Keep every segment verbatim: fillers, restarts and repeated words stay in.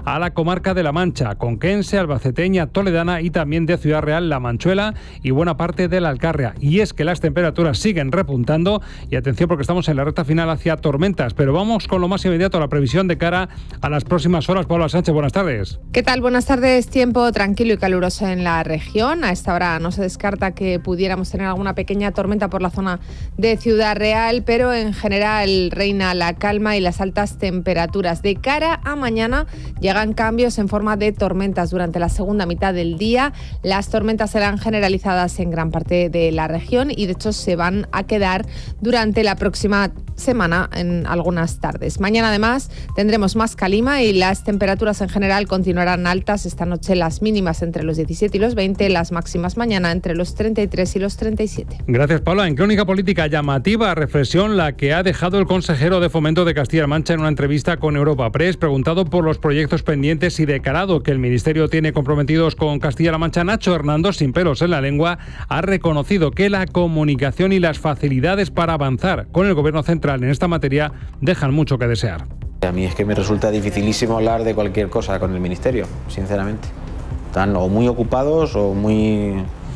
a la comarca de La Mancha, conquense, albaceteña, toledana y también de Ciudad Real, La Manchuela y buena parte de la Alcarria. Y es que las temperaturas siguen repuntando y atención porque estamos en la recta final hacia tormentas, pero vamos con lo más inmediato, la previsión de cara a las próximas horas. Paula Sánchez, buenas tardes. ¿Qué tal? Buenas tardes. Tiempo tranquilo y caluroso en la región. A esta hora no se descarta que pudiéramos tener alguna pequeña tormenta por la zona de Ciudad Real, pero en general reina la calma y las altas temperaturas. De cara a mañana llegan cambios en forma de tormentas durante la segunda mitad del día. Las tormentas serán generalizadas en gran parte de la región y de hecho se van a quedar durante la próxima semana en algunas tardes. Mañana además tendremos más calima y las temperaturas en general continuarán altas. Esta noche las mínimas entre los diecisiete y los veinte, las máximas mañana entre los treinta y tres y los treinta y siete. Gracias, Paula. En Crónica Política, llamativa reflexión la que ha dejado el consejero de Fomento de Castilla-La Mancha en una entrevista con Europa Press, preguntado por los proyectos pendientes y de calado que el Ministerio tiene comprometidos con Castilla-La Mancha. Nacho Hernando, sin pelos en la lengua, ha reconocido que la comunicación y las facilidades para avanzar con el Gobierno central en esta materia dejan mucho que desear. A mí es que me resulta dificilísimo hablar de cualquier cosa con el Ministerio, sinceramente. Están o muy ocupados o muy...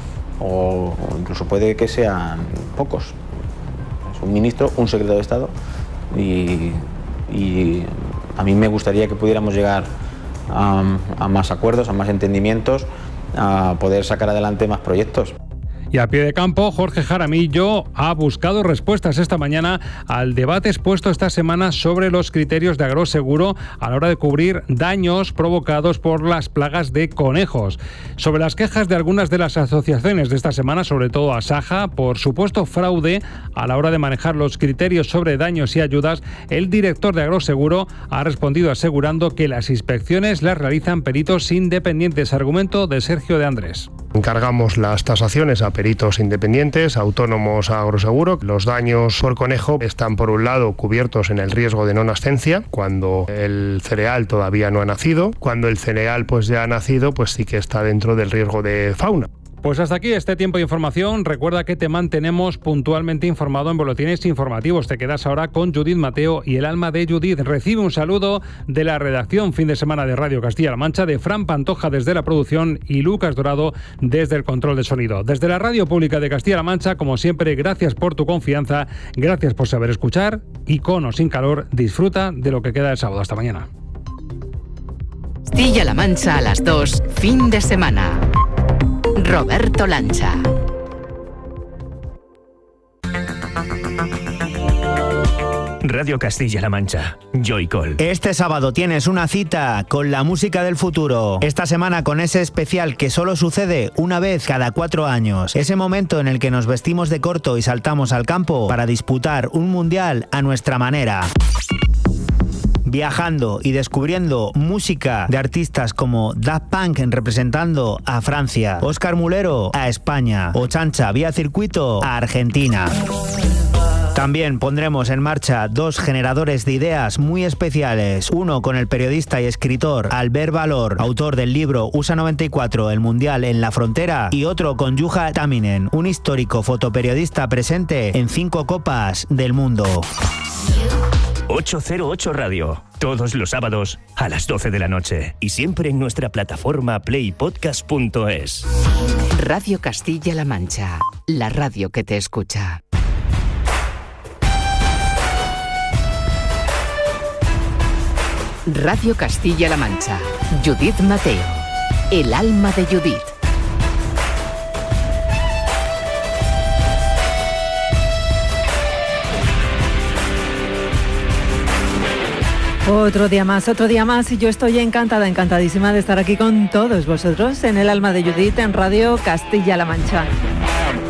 o, o incluso puede que sean pocos. Es un ministro, un secretario de Estado y, y a mí me gustaría que pudiéramos llegar a, a más acuerdos, a más entendimientos, a poder sacar adelante más proyectos. Y a pie de campo, Jorge Jaramillo ha buscado respuestas esta mañana al debate expuesto esta semana sobre los criterios de agroseguro a la hora de cubrir daños provocados por las plagas de conejos. Sobre las quejas de algunas de las asociaciones de esta semana, sobre todo Asaja, por supuesto fraude a la hora de manejar los criterios sobre daños y ayudas, el director de agroseguro ha respondido asegurando que las inspecciones las realizan peritos independientes. Argumento de Sergio de Andrés. Encargamos las tasaciones a peritos independientes, autónomos a agroseguro. Los daños por conejo están, por un lado, cubiertos en el riesgo de no nascencia, cuando el cereal todavía no ha nacido. Cuando el cereal pues ya ha nacido, pues sí que está dentro del riesgo de fauna. Pues hasta aquí este tiempo de información. Recuerda que te mantenemos puntualmente informado en boletines informativos. Te quedas ahora con Judith Mateo y el alma de Judith. Recibe un saludo de la redacción fin de semana de Radio Castilla-La Mancha, de Fran Pantoja desde la producción y Lucas Dorado desde el control de sonido. Desde la Radio Pública de Castilla-La Mancha, como siempre, gracias por tu confianza, gracias por saber escuchar y con o sin calor, disfruta de lo que queda del sábado. Hasta mañana. Castilla-La Mancha a las dos, fin de semana. Roberto Lancha. Radio Castilla-La Mancha, Joycall. Este sábado tienes una cita con la música del futuro. Esta semana con ese especial que solo sucede una vez cada cuatro años. Ese momento en el que nos vestimos de corto y saltamos al campo para disputar un mundial a nuestra manera. Viajando y descubriendo música de artistas como Daft Punk representando a Francia, Óscar Mulero a España o Chancha vía circuito a Argentina. También pondremos en marcha dos generadores de ideas muy especiales, uno con el periodista y escritor Albert Valor, autor del libro U S A noventa y cuatro, el Mundial en la Frontera, y otro con Juha Taminen, un histórico fotoperiodista presente en cinco copas del mundo. ochocientos ocho Radio, todos los sábados a las doce de la noche y siempre en nuestra plataforma play podcast punto es. Radio Castilla-La Mancha, la radio que te escucha. Radio Castilla-La Mancha, Judith Mateo, el alma de Judith. Otro día más, otro día más y yo estoy encantada, encantadísima de estar aquí con todos vosotros en el alma de Judith en Radio Castilla-La Mancha.